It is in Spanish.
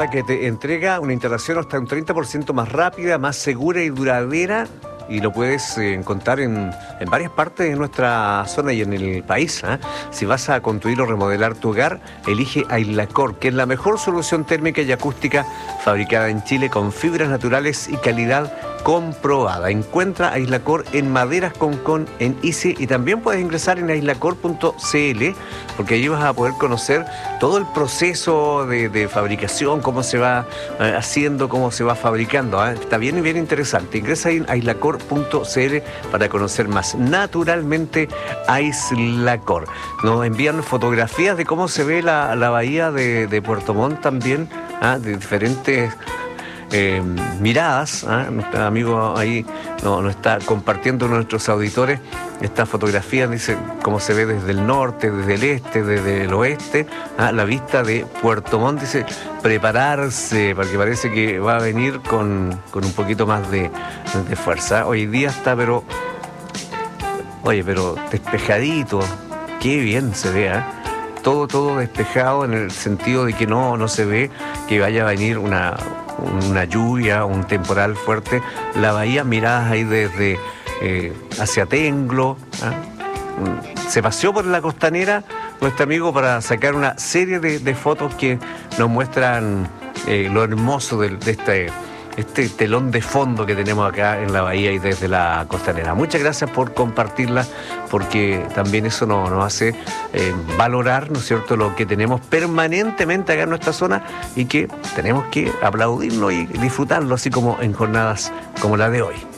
Prepara que te entrega una instalación hasta un 30% más rápida, más segura y duradera. Y lo puedes encontrar en varias partes de nuestra zona y en el país. Si vas a construir o remodelar tu hogar, elige Aislacor, que es la mejor solución térmica y acústica fabricada en Chile con fibras naturales y calidad comprobada. Encuentra Aislacor en Maderas Concón, en ICE, y también puedes ingresar en aislacor.cl, porque allí vas a poder conocer todo el proceso de fabricación, cómo se va haciendo, cómo se va fabricando. Está bien y bien interesante. Ingresa en aislacor.cl para conocer más. Naturalmente, Aislacor. Nos envían fotografías de cómo se ve la bahía de Puerto Montt también, de diferentes miradas. Nuestro amigo ahí nos está compartiendo, nuestros auditores, esta fotografía, dice cómo se ve desde el norte, desde el este, desde el oeste, la vista de Puerto Montt. Dice prepararse, porque parece que va a venir con un poquito más de fuerza. Hoy día está, pero despejadito, qué bien se ve, todo despejado, en el sentido de que no se ve que vaya a venir una lluvia, un temporal fuerte. La bahía, miradas ahí desde hacia Tenglo. Se paseó por la costanera nuestro amigo para sacar una serie de fotos que nos muestran lo hermoso de este telón de fondo que tenemos acá en la bahía y desde la costanera. Muchas gracias por compartirla, porque también eso nos hace valorar, ¿no es cierto?, lo que tenemos permanentemente acá en nuestra zona, y que tenemos que aplaudirlo y disfrutarlo, así como en jornadas como la de hoy.